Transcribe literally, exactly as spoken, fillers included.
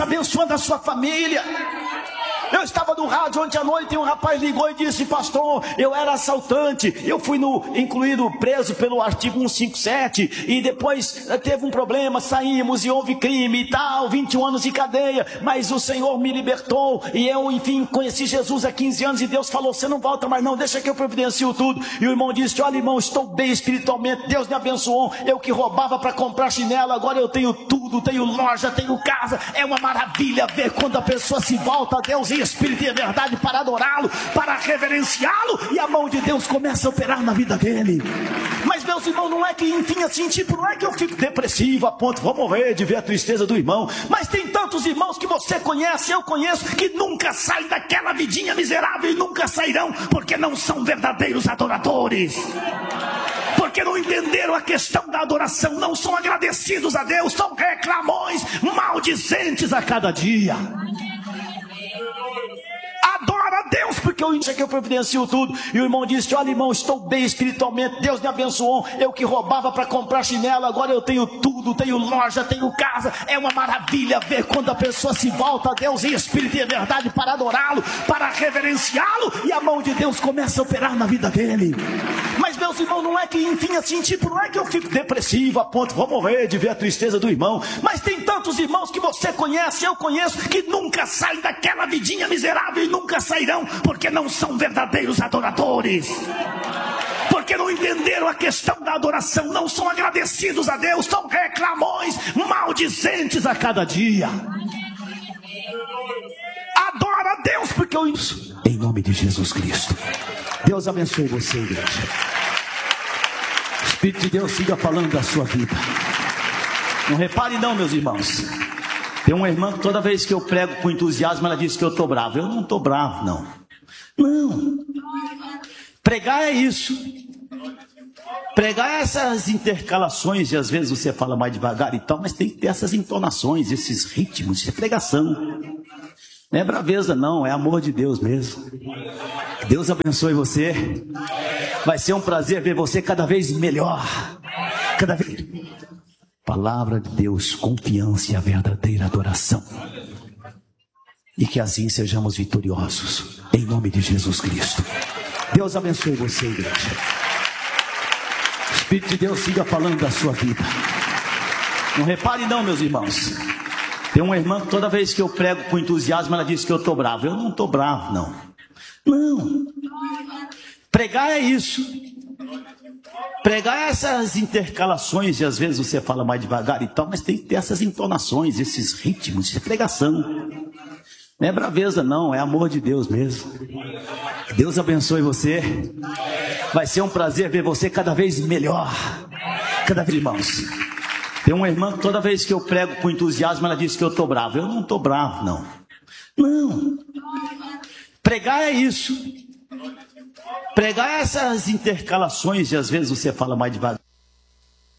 abençoando a sua família. Eu estava no rádio ontem à noite e um rapaz ligou e disse: pastor, eu era assaltante, eu fui no, incluído preso pelo artigo cento e cinquenta e sete e depois teve um problema, saímos e houve crime e tal, vinte e um anos de cadeia, mas o Senhor me libertou e eu, enfim, conheci Jesus há quinze anos e Deus falou: você não volta mais não, deixa que eu providencio tudo. E o irmão disse: olha, irmão, estou bem espiritualmente, Deus me abençoou, eu que roubava para comprar chinelo, agora eu tenho tudo, tenho loja, tenho casa. É uma maravilha ver quando a pessoa se volta a Deus em espírito e em verdade para adorá-lo, para reverenciá-lo, e a mão de Deus começa a operar na vida dele. Mas meus irmãos, não é que, enfim, assim, tipo, não é que eu fico depressivo a ponto, vou morrer de ver a tristeza do irmão, mas tem tantos irmãos que você conhece, eu conheço, que nunca saem daquela vidinha miserável e nunca sairão, porque não são verdadeiros adoradores, porque não entenderam a questão da adoração, não são agradecidos a Deus, são reclamões, maldizentes a cada dia. Adora a Deus, porque eu sei que eu providencio tudo. E o irmão disse: olha, irmão, estou bem espiritualmente, Deus me abençoou, eu que roubava para comprar chinelo, agora eu tenho tudo, tenho loja, tenho casa. É uma maravilha ver quando a pessoa se volta a Deus em espírito e em verdade para adorá-lo, para reverenciá-lo, e a mão de Deus começa a operar na vida dele. Mas meus irmãos, não é que, enfim, assim, tipo, não é que eu fico depressivo a ponto, vou morrer de ver a tristeza do irmão, mas tem tantos irmãos que você conhece, eu conheço, que nunca saem daquela vidinha miserável e nunca sairão, porque não são verdadeiros adoradores, porque não entenderam a questão da adoração, não são agradecidos a Deus, são reclamões, maldizentes a cada dia. Adora a Deus, porque eu... em nome de Jesus Cristo. Deus abençoe você, igreja. O Espírito de Deus siga falando da sua vida. Não repare não, meus irmãos. Tem uma irmã que toda vez que eu prego com entusiasmo, ela diz que eu estou bravo. Eu não estou bravo, não. Não. Pregar é isso. Pregar é essas intercalações, e às vezes você fala mais devagar e tal, mas tem que ter essas entonações, esses ritmos, isso é pregação. Não é braveza não, é amor de Deus mesmo. Deus abençoe você. Vai ser um prazer ver você cada vez melhor. Cada vez... Palavra de Deus, confiança e a verdadeira adoração. E que assim sejamos vitoriosos, em nome de Jesus Cristo. Deus abençoe você, igreja. O Espírito de Deus siga falando da sua vida. Não repare não, meus irmãos. Tem uma irmã que toda vez que eu prego com entusiasmo, ela diz que eu estou bravo. Eu não estou bravo, não. Não. Pregar é isso. Pregar é essas intercalações, e às vezes você fala mais devagar e tal, mas tem que ter essas entonações, esses ritmos, isso é pregação. Não é braveza não, é amor de Deus mesmo. Deus abençoe você. Vai ser um prazer ver você cada vez melhor. Cada vez, irmãos. Tem uma irmã que toda vez que eu prego com entusiasmo, ela diz que eu estou bravo. Eu não estou bravo, não. Não. Pregar é isso. Pregar é essas intercalações, e às vezes você fala mais devagar.